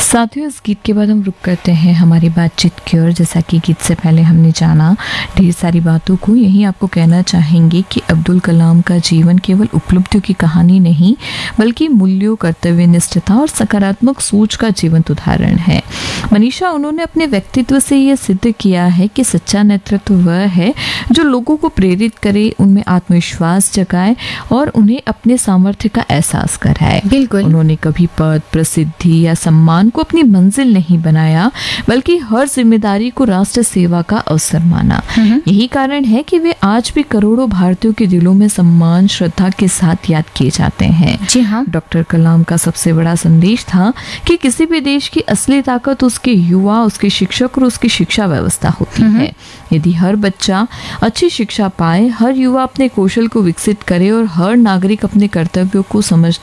साथियों, इस गीत के बाद हम रुक करते हैं हमारी बातचीत की ओर। जैसा कि गीत से पहले हमने जाना ढेर सारी बातों को, यही आपको कहना चाहेंगे कि अब्दुल कलाम का जीवन केवल उपलब्धियों की कहानी नहीं बल्कि मूल्यों, कर्तव्यनिष्ठता और सकारात्मक सोच का जीवंत उदाहरण है। मनीषा, उन्होंने अपने व्यक्तित्व से यह सिद्ध किया है कि सच्चा नेतृत्व वह है जो लोगों को प्रेरित करे, उनमें आत्मविश्वास जगाए और उन्हें अपने सामर्थ्य का एहसास कराए। बिल्कुल। उन्होंने कभी पद, प्रसिद्धि या सम्मान को अपनी मंजिल नहीं बनाया बल्कि हर जिम्मेदारी को राष्ट्र सेवा का अवसर माना। यही कारण है कि वे आज भी करोड़ों भारतीयों के दिलों में सम्मान, श्रद्धा के साथ याद किए जाते हैं। जी हाँ। डॉक्टर कलाम का सबसे बड़ा संदेश था कि किसी भी देश की असली ताकत उसके युवा, उसके शिक्षक और उसकी शिक्षा व्यवस्था होती है। यदि हर बच्चा अच्छी शिक्षा पाए, हर युवा अपने कौशल को विकसित करे और हर नागरिक अपने कर्तव्यों को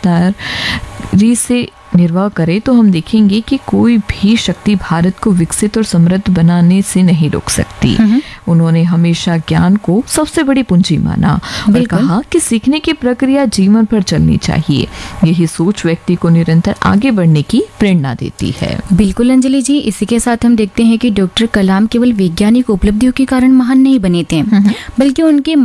समझदारी से निर्वाह करे, तो हम देखेंगे कि कोई भी शक्ति भारत को विकसित और समृद्ध बनाने से नहीं रोक सकती। उन्होंने हमेशा ज्ञान को सबसे बड़ी पूंजी माना और कहा कि सीखने की प्रक्रिया जीवन भर चलनी चाहिए। यही सोच व्यक्ति को निरंतर आगे बढ़ने की प्रेरणा देती है। बिल्कुल अंजलि जी, इसी के साथ हम देखते हैं कि डॉक्टर कलाम केवल वैज्ञानिक उपलब्धियों के कारण महान नहीं बने थे, बल्कि उनके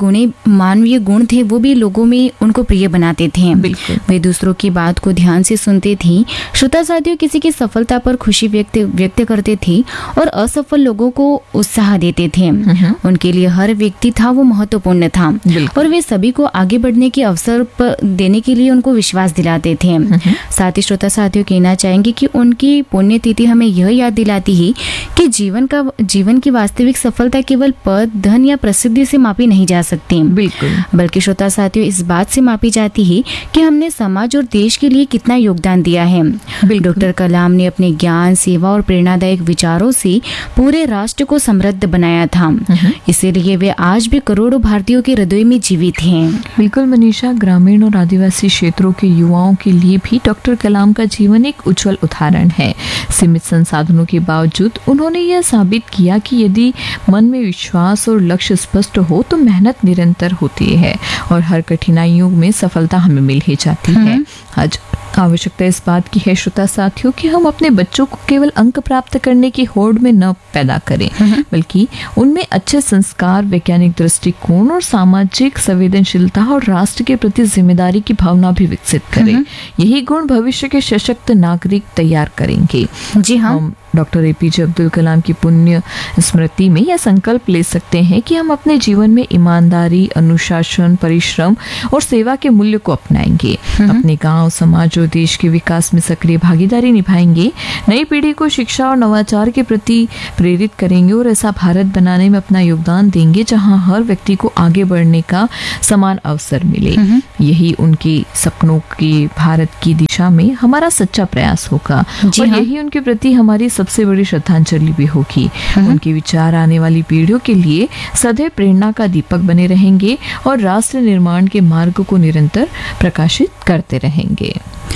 मानवीय गुण थे, वो भी लोगों में उनको प्रिय बनाते थे। वे दूसरों की बात को ध्यान से सुनते थे। श्रोता साथियों, किसी की सफलता पर खुशी व्यक्त करते थे और असफल लोगों को उत्साह देते थे। उनके लिए हर व्यक्ति था वो महत्वपूर्ण था और वे सभी को आगे बढ़ने के अवसर पर देने के लिए उनको विश्वास दिलाते थे। साथ ही श्रोता साथियों, कहना चाहेंगे कि उनकी पुण्यतिथि हमें यह याद दिलाती है कि जीवन की वास्तविक सफलता केवल पद, धन या प्रसिद्धि से मापी नहीं जा सकती, बल्कि श्रोता साथियों इस बात से मापी जाती है कि हमने समाज और देश के लिए कितना योगदान दिया है। डॉक्टर कलाम ने अपने ज्ञान, सेवा और प्रेरणादायक विचारों से पूरे राष्ट्र को समृद्ध बनाया था। इसीलिए वे आज भी करोड़ों भारतीयों के हृदय में जीवित हैं। बिल्कुल मनीषा, ग्रामीण और आदिवासी क्षेत्रों के युवाओं के लिए भी डॉक्टर कलाम का जीवन एक उज्जवल उदाहरण है। सीमित संसाधनों के बावजूद उन्होंने यह साबित किया कि यदि मन में विश्वास और लक्ष्य स्पष्ट हो तो मेहनत निरंतर होती है और हर कठिनाइयों में सफलता हमें मिल ही जाती है। आज आवश्यकता इस बात की है श्रोता साथियों कि हम अपने बच्चों को केवल अंक प्राप्त करने की होड़ में न पैदा करें, बल्कि उनमें अच्छे संस्कार, वैज्ञानिक दृष्टिकोण और सामाजिक संवेदनशीलता और राष्ट्र के प्रति जिम्मेदारी की भावना भी विकसित करें। यही गुण भविष्य के सशक्त नागरिक तैयार करेंगे। जी हाँ। डॉक्टर एपीजे अब्दुल कलाम की पुण्य स्मृति में यह संकल्प ले सकते हैं कि हम अपने जीवन में ईमानदारी, अनुशासन, परिश्रम और सेवा के मूल्य को अपनाएंगे। अपने गांव, समाज और देश के विकास में सक्रिय भागीदारी निभाएंगे। नई पीढ़ी को शिक्षा और नवाचार के प्रति प्रेरित करेंगे और ऐसा भारत बनाने में अपना योगदान देंगे जहां हर व्यक्ति को आगे बढ़ने का समान अवसर मिले। यही उनके सपनों के भारत की दिशा में हमारा सच्चा प्रयास होगा और यही उनके प्रति हमारी सबसे बड़ी श्रद्धांजलि भी होगी। उनके विचार आने वाली पीढ़ियों के लिए सदैव प्रेरणा का दीपक बने रहेंगे और राष्ट्र निर्माण के मार्ग को निरंतर प्रकाशित करते रहेंगे।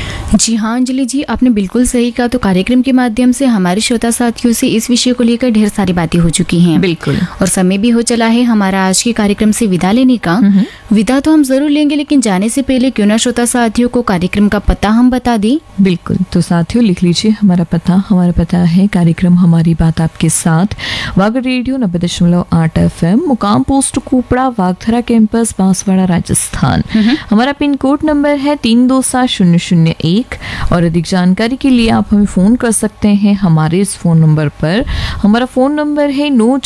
जी हाँ अंजलि जी, आपने बिल्कुल सही कहा। तो कार्यक्रम के माध्यम से हमारे श्रोता साथियों से इस विषय को लेकर ढेर सारी बातें हो चुकी हैं। बिल्कुल। और समय भी हो चला है हमारा आज के कार्यक्रम से विदा लेने का। विदा तो हम जरूर लेंगे, लेकिन जाने से पहले क्यों ना श्रोता साथियों को कार्यक्रम का पता हम बता दें। बिल्कुल। तो साथियों लिख लीजिए हमारा पता है कार्यक्रम हमारी बात आपके साथ, वाग रेडियो 90.8 FM, मुकाम पोस्ट कुपड़ा, वागधरा कैंपस, बांसवाड़ा, राजस्थान। हमारा पिन कोड नंबर है 327001 और अधिक जानकारी के लिए आप हमें फोन कर सकते हैं हमारे इस फोन नंबर पर। हमारा फोन नंबर है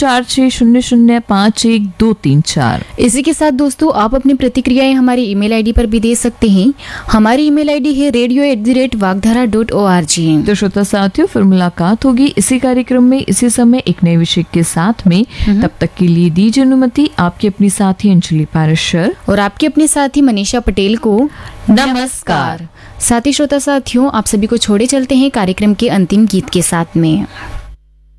9460051234। इसी के साथ दोस्तों आप अपनी प्रतिक्रियाएं हमारी ईमेल आईडी पर भी दे सकते हैं। हमारी ईमेल आईडी है radio@vagdhara.org। तो श्रोता साथियों, फिर मुलाकात होगी इसी कार्यक्रम में इसी समय एक नए विषय के साथ में। तब तक के लिए दीजिए अनुमति आपकी अपनी साथी अंजलि पारशर और आपकी अपनी साथी मनीषा पटेल को नमस्कार। साथी श्रोता साथियों, आप सभी को छोड़े चलते हैं कार्यक्रम के अंतिम गीत के साथ में।